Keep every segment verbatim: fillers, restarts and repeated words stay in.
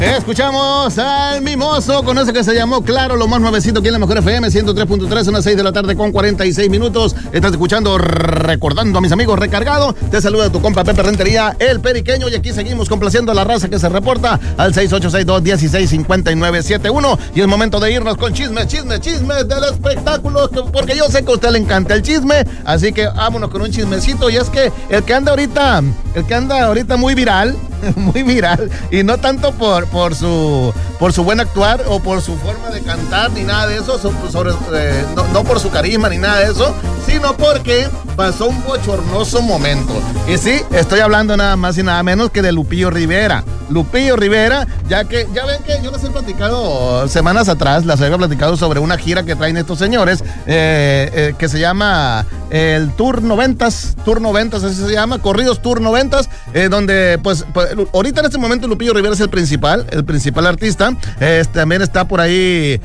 Escuchamos al Mimoso con eso que se llamó Claro, lo más nuevecito aquí en la Mejor F M ciento tres punto tres, son las seis de la tarde con cuarenta y seis minutos. Estás escuchando Recordando a mis amigos Recargado. Te saluda tu compa Pepe Rentería, el Periqueño, y aquí seguimos complaciendo a la raza que se reporta al seis ocho seis dos, uno seis cinco nueve siete uno. Y es momento de irnos con chismes, chismes, chismes del espectáculo, porque yo sé que a usted le encanta el chisme, así que vámonos con un chismecito. Y es que el que anda ahorita, el que anda ahorita muy viral, muy viral, y no tanto por, por su por su buen actuar o por su forma de cantar ni nada de eso, sobre, eh, no, no por su carisma ni nada de eso, sino porque pasó un bochornoso momento. Y sí, estoy hablando nada más y nada menos que de Lupillo Rivera. Lupillo Rivera, ya que, ya ven que yo les he platicado semanas atrás, les había platicado sobre una gira que traen estos señores, eh, eh, que se llama el Tour noventas, Tour noventas, así se llama, Corridos Tour noventas, eh, donde pues, pues ahorita en este momento Lupillo Rivera es el principal, el principal artista. Este, también está por ahí,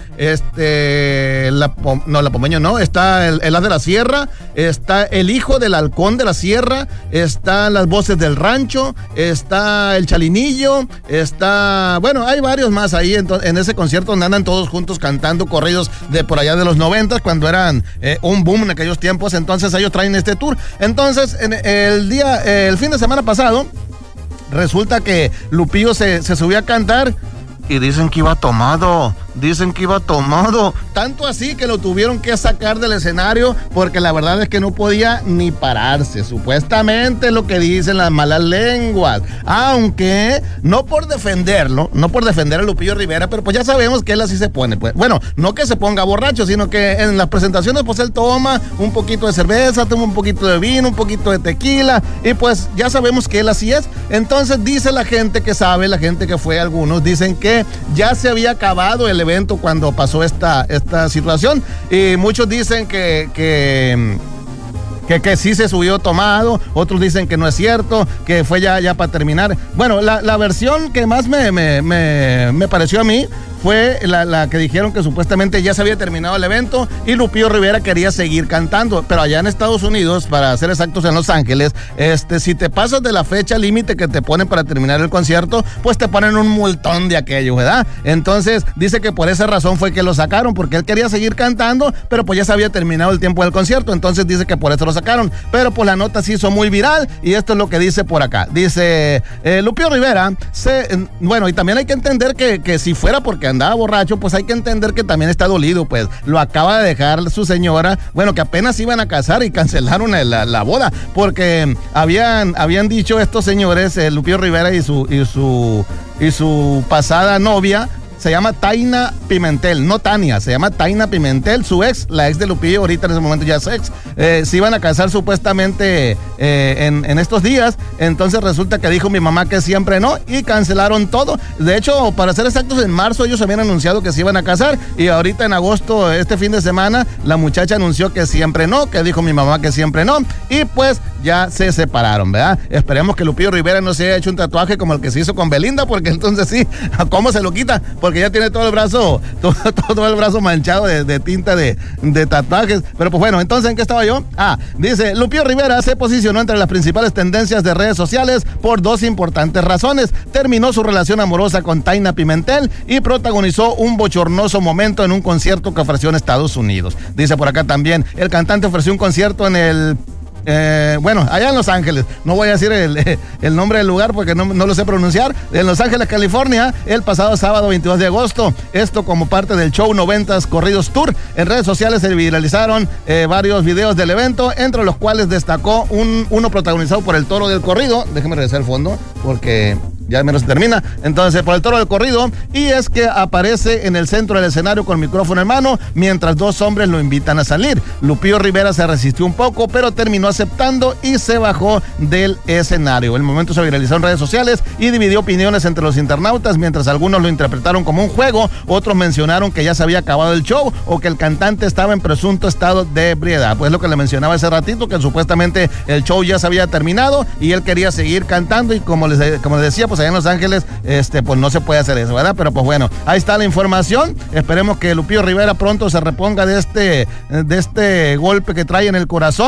este, la, no, la Pomeño no, está el, el As de la Sierra, está el hijo del Halcón de la Sierra, están las Voces del Rancho, está el Chalinillo, está, bueno, hay varios más ahí en, en ese concierto donde andan todos juntos cantando corridos de por allá de los noventas, cuando eran eh, un boom en aquellos tiempos. Entonces ellos traen este tour. Entonces, en el día, el fin de semana pasado, resulta que Lupillo se, se subió a cantar y dicen que iba tomado. Dicen que iba tomado, tanto así que lo tuvieron que sacar del escenario porque la verdad es que no podía ni pararse, supuestamente es lo que dicen las malas lenguas, aunque no por defenderlo, no por defender a Lupillo Rivera, pero pues ya sabemos que él así se pone, pues, bueno, no que se ponga borracho, sino que en las presentaciones pues él toma un poquito de cerveza, toma un poquito de vino, un poquito de tequila, y pues ya sabemos que él así es. Entonces dice la gente que sabe, la gente que fue, algunos dicen que ya se había acabado el evento cuando pasó esta, esta situación, y muchos dicen que, que, que, que sí se subió tomado, otros dicen que no es cierto, que fue ya, ya para terminar. Bueno, la, la versión que más me, me, me, me pareció a mí fue la, la que dijeron que supuestamente ya se había terminado el evento y Lupillo Rivera quería seguir cantando, pero allá en Estados Unidos, para ser exactos en Los Ángeles, este, si te pasas de la fecha límite que te ponen para terminar el concierto, pues te ponen un multón de aquello, ¿verdad? Entonces dice que por esa razón fue que lo sacaron, porque él quería seguir cantando, pero pues ya se había terminado el tiempo del concierto, entonces dice que por eso lo sacaron, pero pues la nota se hizo muy viral y esto es lo que dice por acá. Dice, eh, Lupillo Rivera, se, bueno, y también hay que entender que, que si fuera porque andaba borracho, pues hay que entender que también está dolido, pues lo acaba de dejar su señora, bueno, que apenas iban a casar y cancelaron la, la boda, porque habían, habían dicho estos señores, eh, Lupillo Rivera y su, y su, y su pasada novia, se llama Taina Pimentel, no Tania, se llama Taina Pimentel, su ex, la ex de Lupillo, ahorita en ese momento ya es ex, eh, se iban a casar supuestamente eh, en, en estos días, entonces resulta que dijo mi mamá que siempre no, y cancelaron todo. De hecho, para ser exactos, en marzo ellos habían anunciado que se iban a casar, y ahorita en agosto, este fin de semana, la muchacha anunció que siempre no, que dijo mi mamá que siempre no, y pues ya se separaron, ¿verdad? Esperemos que Lupillo Rivera no se haya hecho un tatuaje como el que se hizo con Belinda, porque entonces sí, ¿cómo se lo quita? Porque ya tiene todo el brazo, todo, todo el brazo manchado de, de tinta de, de tatuajes. Pero pues bueno, entonces, ¿en qué estaba yo? Ah, dice, Lupillo Rivera se posicionó entre las principales tendencias de redes sociales por dos importantes razones. Terminó su relación amorosa con Taina Pimentel y protagonizó un bochornoso momento en un concierto que ofreció en Estados Unidos. Dice por acá también, el cantante ofreció un concierto en el... Eh, bueno, allá en Los Ángeles, no voy a decir el, el nombre del lugar porque no, no lo sé pronunciar, en Los Ángeles, California, el pasado sábado veintidós de agosto, esto como parte del show noventas Corridos Tour. En redes sociales se viralizaron eh, varios videos del evento, entre los cuales destacó un, uno protagonizado por el Toro del Corrido. Déjeme regresar al fondo porque ya menos se termina. Entonces, por el Toro del Corrido, y es que aparece en el centro del escenario con micrófono en mano, mientras dos hombres lo invitan a salir. Lupillo Rivera se resistió un poco, pero terminó aceptando y se bajó del escenario. El momento se viralizó en redes sociales y dividió opiniones entre los internautas, mientras algunos lo interpretaron como un juego, otros mencionaron que ya se había acabado el show o que el cantante estaba en presunto estado de ebriedad. Pues lo que le mencionaba hace ratito, que supuestamente el show ya se había terminado y él quería seguir cantando, y como les, como les decía, pues allá en Los Ángeles, este, pues no se puede hacer eso, ¿verdad? Pero pues bueno, ahí está la información. Esperemos que Lupillo Rivera pronto se reponga de este, de este golpe que trae en el corazón.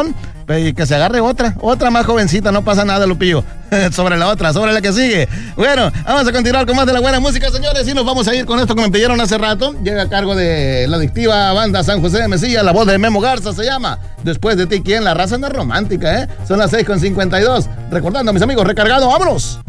y que se agarre otra, otra más jovencita, no pasa nada, Lupillo. Sobre la otra, sobre la que sigue. Bueno, vamos a continuar con más de la buena música, señores, y nos vamos a ir con esto que me pidieron hace rato. Llega a cargo de la adictiva banda San José de Mesilla, la voz de Memo Garza se llama Después de ti, ¿quién? La raza anda romántica, ¿eh? Son las seis con cincuenta y dos. Recordando a mis amigos, recargado, ¡vámonos!